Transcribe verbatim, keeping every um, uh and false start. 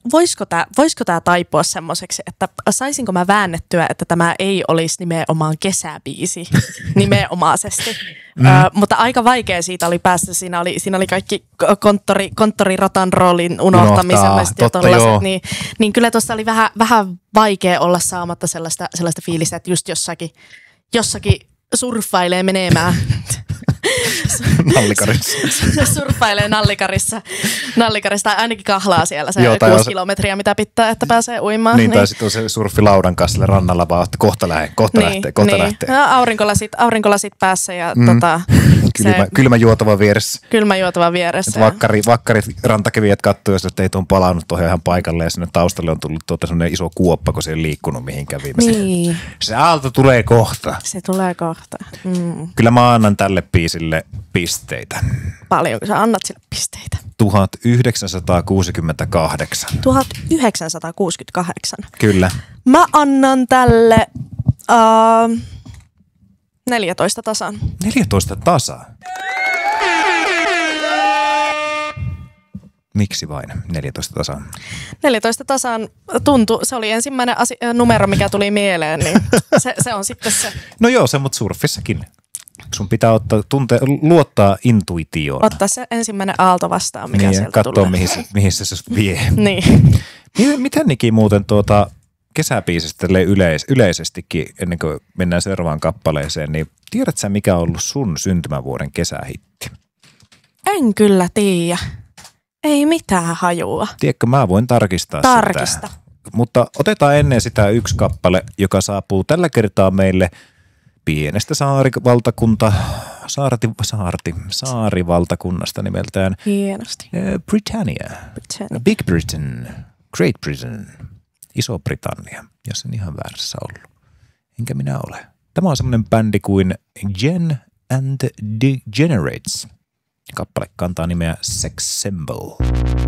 voisiko tämä voisiko tää taipua semmoiseksi, että saisinko mä väännettyä, että tämä ei olisi nimenomaan kesäbiisi nimenomaisesti. Mm. Ö, mutta aika vaikea siitä oli päästä. Siinä oli, siinä oli kaikki konttori, konttorirotan roolin unohtamiselliset ja tollaiset. Niin, niin kyllä tuossa oli vähän, vähän vaikea olla saamatta sellaista, sellaista fiilistä, että just jossakin, jossakin surffailee menemään. Nallikarissa. Surffailee nallikarissa. Nallikarissa tai ainakin kahlaa siellä se Joo, kuusi se... kilometriä, mitä pitää, että pääsee uimaan. Niin, tai niin. Sitten on se surffilaudan kanssa rannalla vaan, että kohta lähtee, kohta niin, lähtee, kohta niin. lähtee. No, aurinkolasit, aurinkolasit päässä ja mm. tota, kylmä, se, kylmä juotava vieressä. Kylmä juotava vieressä. Vakkari, vakkarit rantakevijät katsoo, jos ei tuon palannut tuohon ihan paikalle ja sinne taustalle on tullut tuota sellainen iso kuoppa, kun se ei liikkunut mihinkään viimeisen. Niin. Se aalto tulee kohta. Se tulee kohta. Mm. Kyllä mä annan tälle biisille pisteitä. Paljonko sä annat sille pisteitä? tuhatyhdeksänsataakuusikymmentäkahdeksan. tuhatyhdeksänsataakuusikymmentäkahdeksan. Kyllä. Mä annan tälle uh, neljätoista tasan. neljätoista tasan? Miksi vain neljätoista tasan? neljätoista tasan tuntui, se oli ensimmäinen asi- numero, mikä tuli mieleen, niin se, se on sitten se. No joo, se, mutta surfissakin. Sun pitää ottaa, tuntea, luottaa intuitioon. Ottaa se ensimmäinen aalto vastaan, mikä niin, sieltä katsoa, tulee. mihin se, mihin se vie. Niin. Miten Niki muuten tuota kesäbiisistä yleis, yleisestikin, ennen kuin mennään seuraavaan kappaleeseen, niin tiedätkö sä, mikä on ollut sun syntymävuoden kesähitti? En kyllä tiedä. Ei mitään hajua. Tiedätkö, mä voin tarkistaa Tarkista. sitä. Mutta otetaan ennen sitä yksi kappale, joka saapuu tällä kertaa meille pienestä saarivaltakunta, saarti, saarti, saarivaltakunnasta nimeltään. Hienosti. Britannia. Britannia. Big Britain. Great Britain. Iso-Britannia, jos en ihan väärässä ollut. Enkä minä ole. Tämä on semmoinen bändi kuin Gen and Degenerates. Kappale kantaa nimeä Sex Symbol.